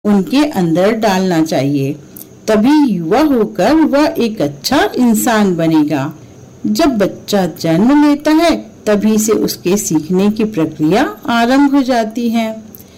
उनके अंदर डालना चाहिए। तभी युवा होकर वह एक अच्छा इंसान बनेगा। जब बच्चा जन्म लेता है तभी से उसके सीखने की प्रक्रिया आरंभ हो जाती है।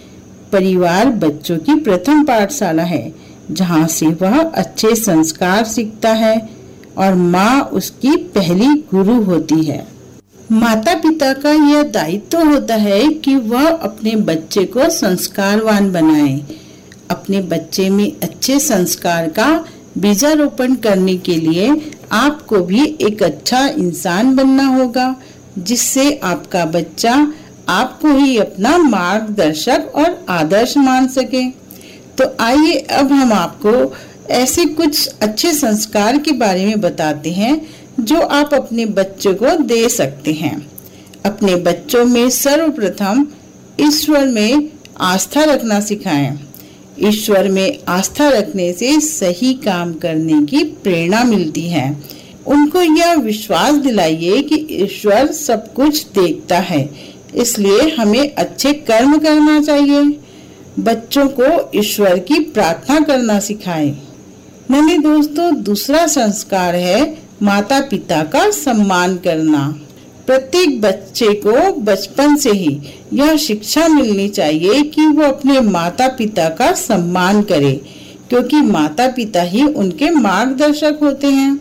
परिवार बच्चों की प्रथम पाठशाला है, जहाँ से वह अच्छे संस्कार सीखता है और माँ उसकी पहली गुरु होती है। माता पिता का यह दायित्व होता है कि वह अपने बच्चे को संस्कारवान बनाए। अपने बच्चे में अच्छे संस्कार का बीजारोपण करने के लिए आपको भी एक अच्छा इंसान बनना होगा, जिससे आपका बच्चा आपको ही अपना मार्गदर्शक और आदर्श मान सके। तो आइए अब हम आपको ऐसे कुछ अच्छे संस्कार के बारे में बताते हैं जो आप अपने बच्चों को दे सकते हैं। अपने बच्चों में सर्वप्रथम ईश्वर में आस्था रखना सिखाएं। ईश्वर में आस्था रखने से सही काम करने की प्रेरणा मिलती है। उनको यह विश्वास दिलाइए कि ईश्वर सब कुछ देखता है, इसलिए हमें अच्छे कर्म करना चाहिए। बच्चों को ईश्वर की प्रार्थना करना सिखाएं। नन्हे दोस्तों, दूसरा संस्कार है माता पिता का सम्मान करना। प्रत्येक बच्चे को बचपन से ही यह शिक्षा मिलनी चाहिए कि वो अपने माता पिता का सम्मान करे, क्योंकि माता पिता ही उनके मार्गदर्शक होते हैं।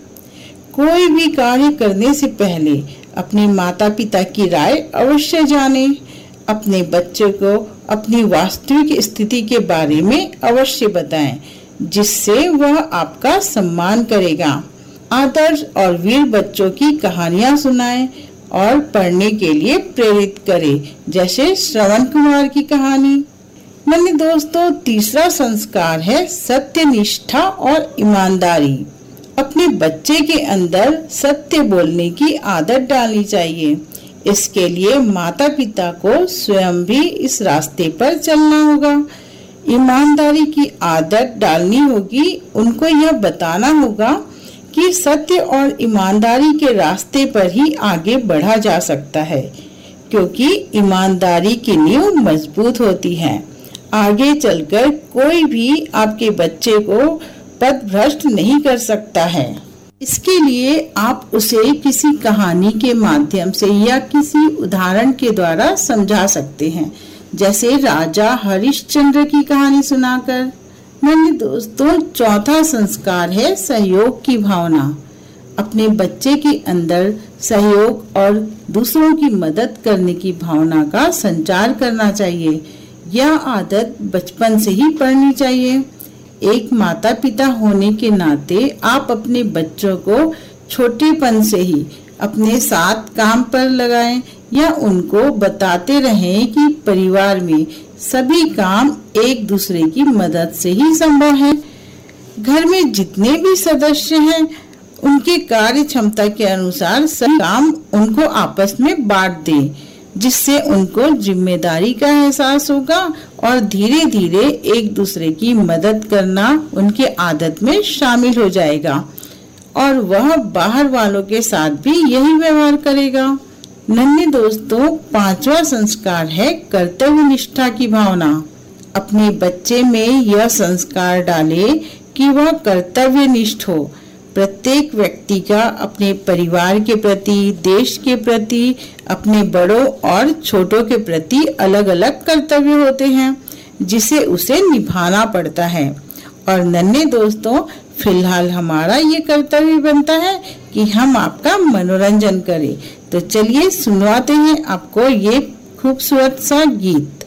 कोई भी कार्य करने से पहले अपने माता पिता की राय अवश्य जाने। अपने बच्चे को अपनी वास्तविक स्थिति के बारे में अवश्य बताएं, जिससे वह आपका सम्मान करेगा। आदर्श और वीर बच्चों की कहानियां सुनाएं और पढ़ने के लिए प्रेरित करें, जैसे श्रवण कुमार की कहानी। नन्हे दोस्तों, तीसरा संस्कार है सत्यनिष्ठा और ईमानदारी। अपने बच्चे के अंदर सत्य बोलने की आदत डालनी चाहिए। इसके लिए माता पिता को स्वयं भी इस रास्ते पर चलना होगा। ईमानदारी की आदत डालनी होगी। उनको यह बताना होगा कि सत्य और ईमानदारी के रास्ते पर ही आगे बढ़ा जा सकता है, क्योंकि ईमानदारी की नींव मजबूत होती है। आगे चलकर कोई भी आपके बच्चे को पथभ्रष्ट नहीं कर सकता है। इसके लिए आप उसे किसी कहानी के माध्यम से या किसी उदाहरण के द्वारा समझा सकते हैं, जैसे राजा हरिश्चंद्र की कहानी सुनाकर। नन्हे दोस्तों, चौथा संस्कार है सहयोग की भावना। अपने बच्चे के अंदर सहयोग और दूसरों की मदद करने की भावना का संचार करना चाहिए। यह आदत बचपन से ही पड़नी चाहिए। एक माता पिता होने के नाते आप अपने बच्चों को छोटेपन से ही अपने साथ काम पर लगाएं या उनको बताते रहें कि परिवार में सभी काम एक दूसरे की मदद से ही संभव है। घर में जितने भी सदस्य हैं, उनके कार्य क्षमता के अनुसार सब काम उनको आपस में बांट दें, जिससे उनको जिम्मेदारी का एहसास होगा और धीरे धीरे एक दूसरे की मदद करना उनके आदत में शामिल हो जाएगा और वह बाहर वालों के साथ भी यही व्यवहार करेगा। नन्हे दोस्तों, पांचवा संस्कार है कर्तव्य निष्ठा की भावना। अपने बच्चे में यह संस्कार डाले कि वह कर्तव्य निष्ठ हो। प्रत्येक व्यक्ति का अपने परिवार के प्रति, देश के प्रति, अपने बड़ों और छोटों के प्रति अलग अलग कर्तव्य होते हैं, जिसे उसे निभाना पड़ता है। और नन्हे दोस्तों, फिलहाल हमारा ये कर्तव्य बनता है कि हम आपका मनोरंजन करें। तो चलिए सुनवाते हैं आपको ये खूबसूरत सा गीत।